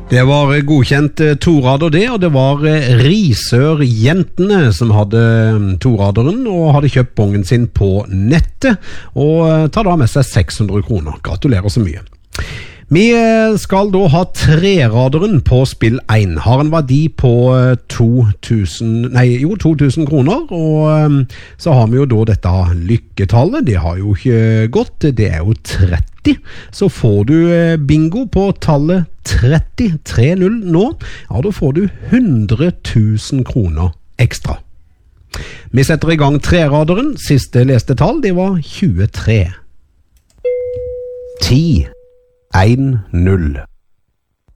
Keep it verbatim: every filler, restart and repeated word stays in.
Det var godkjent torader det, og det var Risør-jentene som hadde toraderen og hadde kjøpt bongen sin på nettet, og tar da med seg seks hundre kroner. Gratulerer så mye. Vi skal da ha treraderen på spill én. Har en verdi på to tusen, nei, jo, to tusen kroner, og så har vi jo da dette lykketallet. Det har jo ikke gått, det er jo tretti. Så får du bingo på tallet tretti, tre null nå, ja, da får du hundre tusen kroner ekstra. Vi setter i gang treraderen. Siste leste tall, det var tjuetre. ti, en, null.